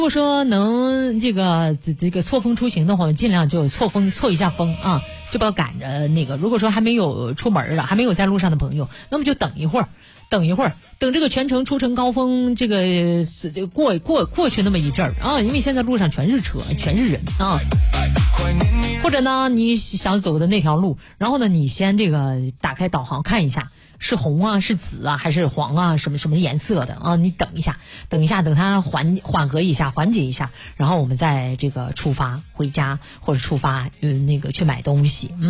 如果说能这个错峰出行的话，我们尽量就错一下峰啊，就不要赶着那个。如果说还没有出门了，还没有在路上的朋友，那么就等一会儿，等这个全程出城高峰这个过去那么一阵儿啊，因为现在路上全是车，全是人啊。或者呢，你想走的那条路，然后呢，你先这个打开导航看一下。是红啊，是紫啊，还是黄啊？什么颜色的啊？你等一下，等它缓和一下，缓解一下，然后我们再这个出发回家，或者出发去买东西。